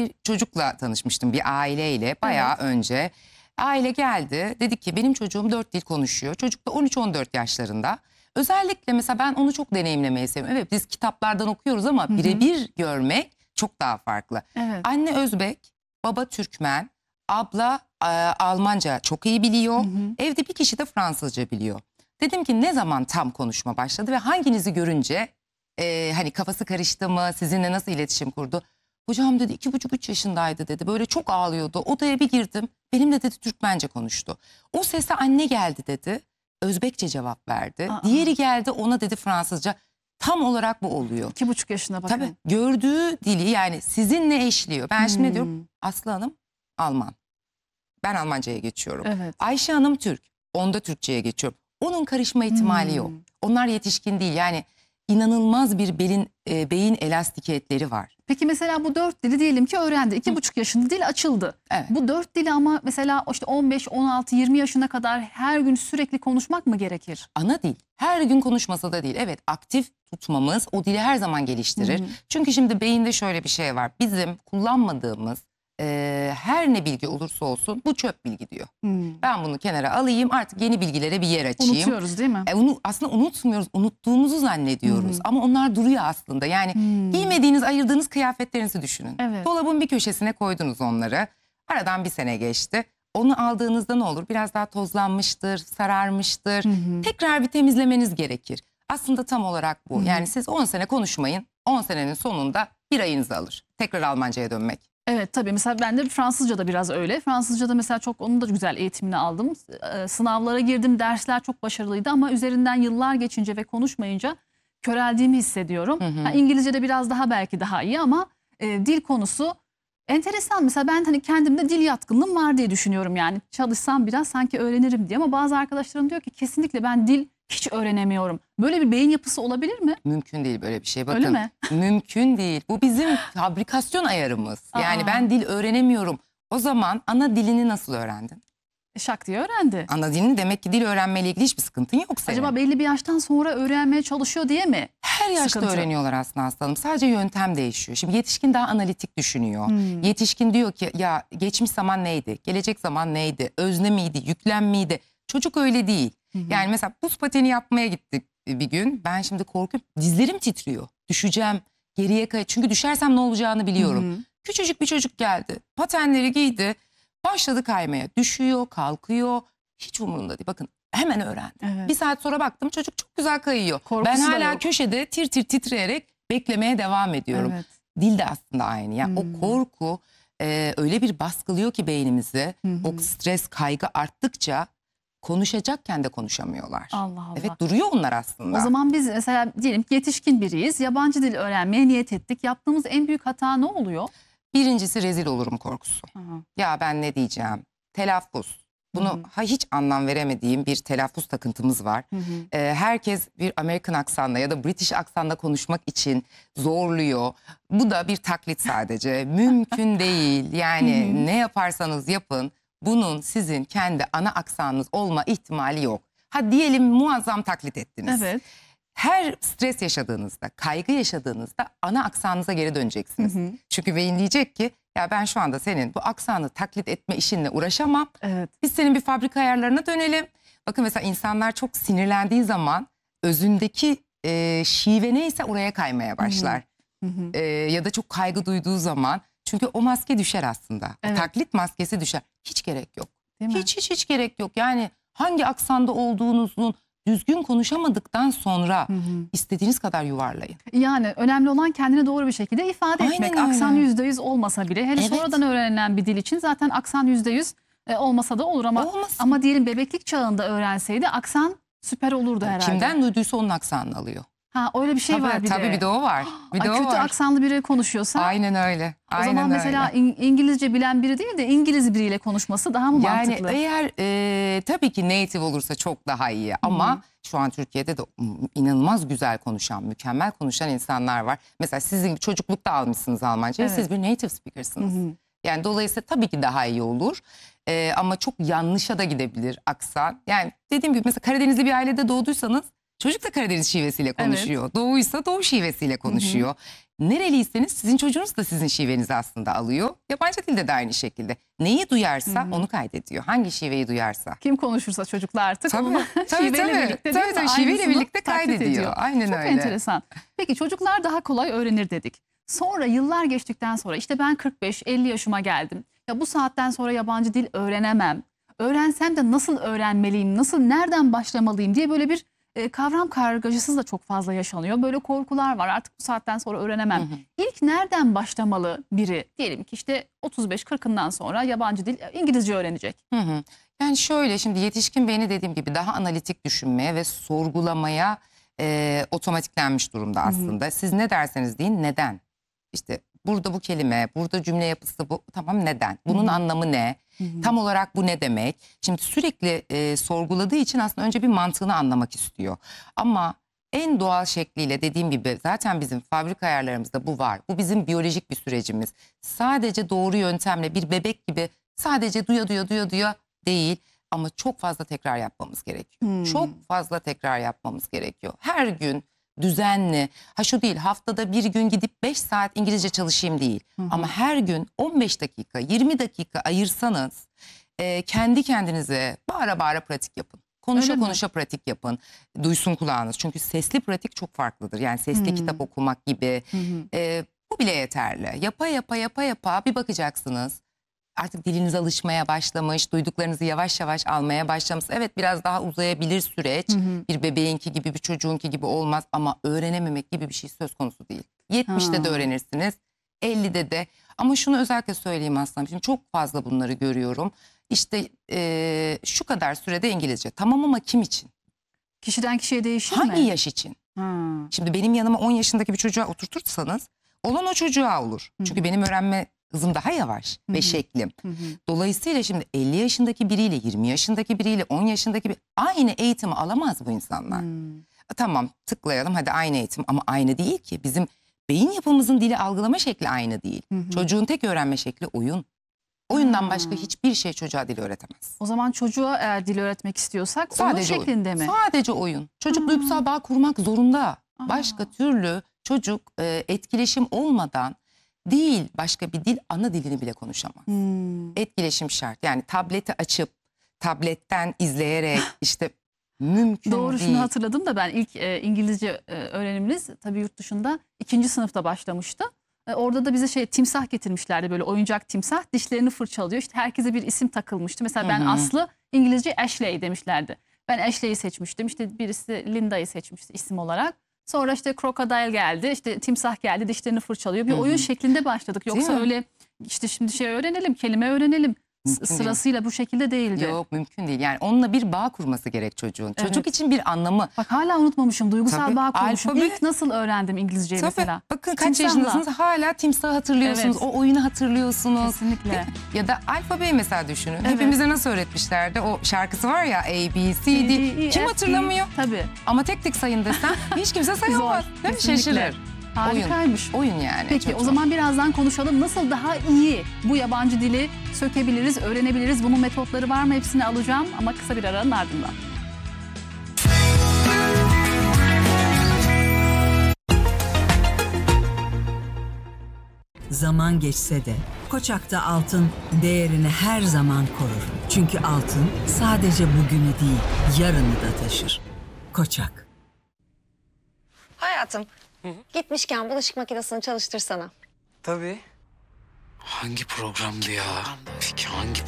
bir çocukla tanışmıştım, bir aileyle bayağı önce. Aile geldi, dedi ki benim çocuğum 4 dil konuşuyor. Çocuk da 13-14 yaşlarında. Özellikle mesela ben onu çok deneyimlemeyi seviyorum. Evet, biz kitaplardan okuyoruz ama birebir görmek çok daha farklı. Evet. Anne Özbek, baba Türkmen, abla Almanca çok iyi biliyor. Evde bir kişi de Fransızca biliyor. Dedim ki ne zaman tam konuşma başladı ve hanginizi görünce hani kafası karıştı mı, sizinle nasıl iletişim kurdu? Hocam dedi 2,5-3 yaşındaydı dedi. Böyle çok ağlıyordu. Odaya bir girdim. Benimle dedi Türkmence konuştu. O sese anne geldi dedi. Özbekçe cevap verdi. Diğeri geldi, ona dedi Fransızca. Tam olarak bu oluyor. 2,5 yaşına bakın. Tabii gördüğü dili yani sizinle eşliyor. Ben şimdi diyorum Aslı Hanım Alman. Ben Almanca'ya geçiyorum. Evet. Ayşe Hanım Türk. Onda Türkçe'ye geçiyorum. Onun karışma ihtimali yok. Onlar yetişkin değil. Yani inanılmaz bir beyin elastikiyetleri var. Peki mesela bu 4 dili diyelim ki öğrendi. 2,5 yaşında dil açıldı. Evet. Bu 4 dili ama mesela işte 15, 16, 20 yaşına kadar her gün sürekli konuşmak mı gerekir? Ana dil. Her gün konuşmasa da değil. Evet, aktif tutmamız o dili her zaman geliştirir. Çünkü şimdi beyinde şöyle bir şey var. Bizim kullanmadığımız her ne bilgi olursa olsun bu çöp bilgi diyor. Ben bunu kenara alayım, artık yeni bilgilere bir yer açayım. Unutuyoruz değil mi? Aslında unutmuyoruz, unuttuğumuzu zannediyoruz. Ama onlar duruyor aslında. Yani giymediğiniz, ayırdığınız kıyafetlerinizi düşünün. Evet. Dolabın bir köşesine koydunuz onları. Aradan bir sene geçti. Onu aldığınızda ne olur? Biraz daha tozlanmıştır, sararmıştır. Tekrar bir temizlemeniz gerekir. Aslında tam olarak bu. Yani siz 10 sene konuşmayın. 10 senenin sonunda bir ayınızı alır. Tekrar Almanca'ya dönmek. Evet tabii, mesela ben de Fransızca'da biraz öyle. Fransızca'da mesela çok, onun da güzel eğitimini aldım. Sınavlara girdim, dersler çok başarılıydı ama üzerinden yıllar geçince ve konuşmayınca köreldiğimi hissediyorum. İngilizce'de biraz daha belki daha iyi ama dil konusu enteresan. Mesela ben hani kendimde dil yatkınlığım var diye düşünüyorum, yani çalışsam biraz sanki öğrenirim diye, ama bazı arkadaşlarım diyor ki kesinlikle ben dil hiç öğrenemiyorum. Böyle bir beyin yapısı olabilir mi? Mümkün değil böyle bir şey. Bakın, Öyle mi? mümkün değil. Bu bizim fabrikasyon ayarımız. Yani ben dil öğrenemiyorum. O zaman ana dilini nasıl öğrendin? Şak diye öğrendi. Ana dilini, demek ki dil öğrenmeyle ilgili hiçbir sıkıntın yok senin. Acaba belli bir yaştan sonra öğrenmeye çalışıyor diye mi? Her yaşta sıkıntı öğreniyorlar aslında Aslı. Sadece yöntem değişiyor. Şimdi yetişkin daha analitik düşünüyor. Yetişkin diyor ki ya geçmiş zaman neydi? Gelecek zaman neydi? Özne miydi? Yüklem miydi? Çocuk öyle değil. Yani mesela buz pateni yapmaya gittik bir gün. Ben şimdi korkuyorum. Dizlerim titriyor. Düşeceğim. Geriye çünkü düşersem ne olacağını biliyorum. Küçücük bir çocuk geldi. Patenleri giydi. Başladı kaymaya. Düşüyor, kalkıyor. Hiç umurunda değil. Bakın hemen öğrendi. Evet. Bir saat sonra baktım çocuk çok güzel kayıyor. Korkusu Ben da hala yok. köşede tir tir titreyerek beklemeye devam ediyorum. Evet. Dil de aslında aynı. Yani o korku öyle bir baskılıyor ki beynimizi. O stres, kaygı arttıkça konuşacakken de konuşamıyorlar. Allah Allah. Evet, duruyor onlar aslında. O zaman biz mesela diyelim ki yetişkin biriyiz. Yabancı dil öğrenmeye niyet ettik. Yaptığımız en büyük hata ne oluyor? Birincisi rezil olurum korkusu. Ya ben ne diyeceğim? Telaffuz. Bunu hiç anlam veremediğim bir telaffuz takıntımız var. Herkes bir Amerikan aksanla ya da British aksanla konuşmak için zorluyor. Bu da bir taklit sadece. Mümkün değil. Yani ne yaparsanız yapın, bunun sizin kendi ana aksanınız olma ihtimali yok. Ha diyelim muazzam taklit ettiniz. Evet. Her stres yaşadığınızda, kaygı yaşadığınızda ana aksanınıza geri döneceksiniz. Çünkü beyin diyecek ki ya ben şu anda senin bu aksanı taklit etme işinle uğraşamam. Evet. Biz senin bir fabrika ayarlarına dönelim. Bakın mesela insanlar çok sinirlendiği zaman özündeki şive neyse oraya kaymaya başlar. Ya da çok kaygı duyduğu zaman, çünkü o maske düşer aslında. Evet. O taklit maskesi düşer. Hiç gerek yok. Değil mi? Hiç gerek yok. Yani hangi aksanda olduğunuzun düzgün konuşamadıktan sonra istediğiniz kadar yuvarlayın. Yani önemli olan kendini doğru bir şekilde ifade Aynen etmek. öyle. Aksan %100 olmasa bile, hele Evet. sonradan öğrenilen bir dil için zaten aksan %100 olmasa da olur ama Olmasın. ama diyelim bebeklik çağında öğrenseydi aksan süper olurdu herhalde. Kimden duyduysa onun aksanını alıyor. Ha, öyle bir şey Tabii, var bir tabii de. bir de o var. Bir de o Kötü var. aksanlı biri konuşuyorsa Aynen öyle. o Aynen zaman mesela öyle. İngilizce bilen biri değil de İngiliz biriyle konuşması daha mı Yani mantıklı? eğer tabii ki native olursa çok daha iyi ama şu an Türkiye'de de inanılmaz güzel konuşan, mükemmel konuşan insanlar var. Mesela sizin çocuklukta almışsınız Almancayı, Evet. siz bir native speakersınız. Yani dolayısıyla tabii ki daha iyi olur. Ama çok yanlışa da gidebilir aksan. Yani dediğim gibi mesela Karadenizli bir ailede doğduysanız Çocuk da Karadeniz şivesiyle konuşuyor. Doğuysa Doğu şivesiyle konuşuyor. Nereliyseniz sizin çocuğunuz da sizin şivenizi aslında alıyor. Yabancı dilde de aynı şekilde. Neyi duyarsa onu kaydediyor. Hangi şiveyi duyarsa. Kim konuşursa çocuklar artık Tabii, onu şiveyle birlikte, değil mi? tabii, şiveyle Aynısını birlikte taklit kaydediyor. ediyor. Aynen Çok öyle. enteresan. Peki çocuklar daha kolay öğrenir dedik. Sonra yıllar geçtikten sonra işte ben 45-50 yaşıma geldim. Ya bu saatten sonra yabancı dil öğrenemem. Öğrensem de nasıl öğrenmeliyim, nereden başlamalıyım diye böyle bir kavram kargaşası da çok fazla yaşanıyor. Böyle korkular var, artık bu saatten sonra öğrenemem. İlk nereden başlamalı biri? Diyelim ki işte 35-40'ından sonra yabancı dil, İngilizce öğrenecek. Yani şöyle, şimdi yetişkin beyni dediğim gibi daha analitik düşünmeye ve sorgulamaya otomatiklenmiş durumda aslında. Siz ne derseniz deyin, neden? İşte burada bu kelime, burada cümle yapısı bu, tamam, neden? Bunun anlamı ne? Tam olarak bu ne demek? Şimdi sürekli sorguladığı için aslında önce bir mantığını anlamak istiyor. Ama en doğal şekliyle, dediğim gibi, zaten bizim fabrika ayarlarımızda bu var. Bu bizim biyolojik bir sürecimiz. Sadece doğru yöntemle bir bebek gibi sadece duya değil. Ama çok fazla tekrar yapmamız gerekiyor. Çok fazla tekrar yapmamız gerekiyor. Her gün düzenli, şu değil, haftada bir gün gidip 5 saat İngilizce çalışayım değil. Ama her gün 15 dakika, 20 dakika ayırsanız kendi kendinize bağıra bağıra pratik yapın. Konuşa pratik yapın. Duysun kulağınız. Çünkü sesli pratik çok farklıdır. Yani sesli kitap okumak gibi. Bu bile yeterli. Yapa yapa bir bakacaksınız. Artık diliniz alışmaya başlamış, duyduklarınızı yavaş yavaş almaya başlamış. Evet, biraz daha uzayabilir süreç. Bir bebeğinki gibi, bir çocuğunki gibi olmaz ama öğrenememek gibi bir şey söz konusu değil. 70'te de öğrenirsiniz, 50'de de. Ama şunu özellikle söyleyeyim aslında. Şimdi çok fazla bunları görüyorum. İşte şu kadar sürede İngilizce. Tamam ama kim için? Kişiden kişiye değişir mi? Hangi yaş için? Şimdi benim yanıma 10 yaşındaki bir çocuğa oturtursanız olan o çocuğa olur. Çünkü benim öğrenme hızım daha yavaş ve şeklim. Dolayısıyla şimdi 50 yaşındaki biriyle, 20 yaşındaki biriyle, 10 yaşındaki biri aynı eğitimi alamaz bu insanlar. Tamam, tıklayalım hadi aynı eğitim, ama aynı değil ki. Bizim beyin yapımızın dili algılama şekli aynı değil. Çocuğun tek öğrenme şekli oyun. Oyundan başka hiçbir şey çocuğa dil öğretemez. O zaman çocuğa eğer dil öğretmek istiyorsak Sadece oyun şeklinde mi? Sadece oyun. Çocuk duygusal bağ kurmak zorunda. Başka türlü çocuk etkileşim olmadan değil, başka bir dil, ana dilini bile konuşamaz. Etkileşim şart. Yani tableti açıp tabletten izleyerek işte mümkün Doğru, değil. şunu hatırladım da ben ilk İngilizce öğrenimimiz tabii yurt dışında 2. sınıfta başlamıştı. Orada da bize timsah getirmişlerdi, böyle oyuncak timsah, dişlerini fırçalıyor. İşte herkese bir isim takılmıştı. Mesela ben Aslı, İngilizce Ashley demişlerdi. Ben Ashley'i seçmiştim. İşte birisi Linda'yı seçmişti isim olarak. Sonra işte Crocodile geldi, işte timsah geldi, dişlerini fırçalıyor. Bir oyun şeklinde başladık. Yoksa öyle işte şimdi öğrenelim, kelime öğrenelim. Sırasıyla bu şekilde değildi. Yok, mümkün değil. Yani onunla bir bağ kurması gerek çocuğun. Çocuk için bir anlamı. Bak hala unutmamışım. Duygusal bağ kurmuşum. Alfabe. İlk nasıl öğrendim İngilizceyi mesela? Bakın kaç Timsahla. yaşındasınız, hala timsahı hatırlıyorsunuz. Evet. O oyunu hatırlıyorsunuz. Kesinlikle. Ya da alfabeyi mesela düşünün. Hepimize nasıl öğretmişlerdi? O şarkısı var ya, A, B, C, D. Kim hatırlamıyor? Tabii. Ama tek tek sayın desem hiç kimse sayamaz. Zor, Değil mi? kesinlikle. Şaşırır. Harikaymış. Oyun yani. Peki o zaman birazdan konuşalım. Nasıl daha iyi bu yabancı dili sökebiliriz, öğrenebiliriz? Bunun metotları var mı? Hepsini alacağım ama kısa bir aranın ardından. Zaman geçse de Koçak'ta altın değerini her zaman korur. Çünkü altın sadece bugünü değil, yarını da taşır. Koçak. Hayatım, gitmişken bulaşık makinesini çalıştırsana. Tabii. Hangi programdı ya? Peki hangi